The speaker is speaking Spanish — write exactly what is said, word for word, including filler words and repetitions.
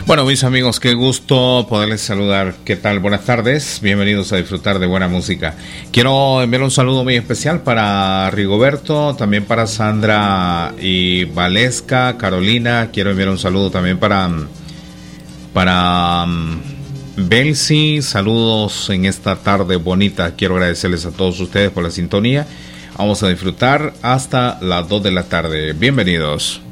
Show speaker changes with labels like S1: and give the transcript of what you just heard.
S1: Bueno, mis amigos, qué gusto poderles saludar. ¿Qué tal? Buenas tardes. Bienvenidos a disfrutar de buena música. Quiero enviar un saludo muy especial para Rigoberto, también para Sandra y Valesca, Carolina. Quiero enviar un saludo también para para um, Belsi. Saludos en esta tarde bonita. Quiero agradecerles a todos ustedes por la sintonía. Vamos a disfrutar hasta las dos de la tarde. Bienvenidos.